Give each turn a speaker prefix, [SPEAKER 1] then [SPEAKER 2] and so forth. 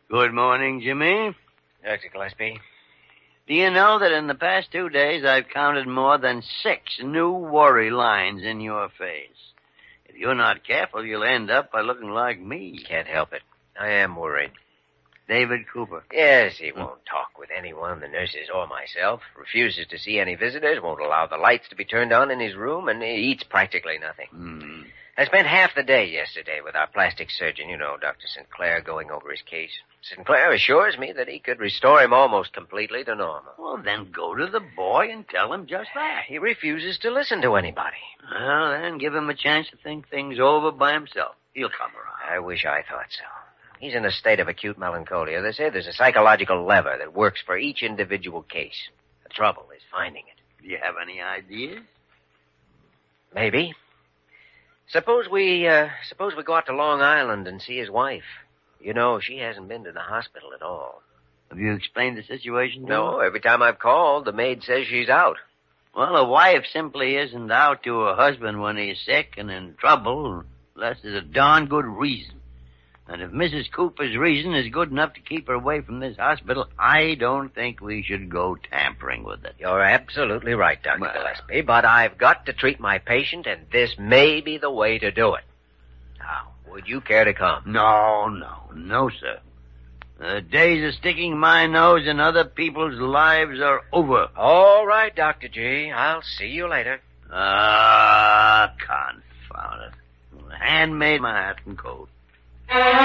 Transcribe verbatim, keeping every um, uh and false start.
[SPEAKER 1] Good morning, Jimmy.
[SPEAKER 2] Doctor Gillespie.
[SPEAKER 1] Do you know that in the past two days I've counted more than six new worry lines in your face? If you're not careful, you'll end up by looking like me.
[SPEAKER 2] Can't help it. I am worried.
[SPEAKER 1] David Cooper.
[SPEAKER 2] Yes, he won't talk with anyone, the nurses or myself. Refuses to see any visitors, won't allow the lights to be turned on in his room, and he eats practically nothing.
[SPEAKER 1] Mm.
[SPEAKER 2] I spent half the day yesterday with our plastic surgeon, you know, Doctor Sinclair, going over his case. Sinclair assures me that he could restore him almost completely to normal.
[SPEAKER 1] Well, then go to the boy and tell him just that.
[SPEAKER 2] He refuses to listen to anybody.
[SPEAKER 1] Well, then give him a chance to think things over by himself. He'll come around.
[SPEAKER 2] I wish I thought so. He's in a state of acute melancholia. They say there's a psychological lever that works for each individual case. The trouble is finding it.
[SPEAKER 1] Do you have any ideas?
[SPEAKER 2] Maybe. Suppose we, uh, suppose we go out to Long Island and see his wife. You know, she hasn't been to the hospital at all.
[SPEAKER 1] Have you explained the situation to
[SPEAKER 2] No,
[SPEAKER 1] her?
[SPEAKER 2] every time I've called, the maid says she's out.
[SPEAKER 1] Well, a wife simply isn't out to her husband when he's sick and in trouble unless there's a darn good reason. And if Missus Cooper's reason is good enough to keep her away from this hospital, I don't think we should go tampering with it.
[SPEAKER 2] You're absolutely right, Doctor
[SPEAKER 1] Well-
[SPEAKER 2] Gillespie, but I've got to treat my patient, and this may be the way to do it. Now, would you care to come?
[SPEAKER 1] No, no, no, sir. The days of sticking my nose in other people's lives are over.
[SPEAKER 2] All right, Doctor G. I'll see you later.
[SPEAKER 1] Ah, confound it. Handmade my hat and coat.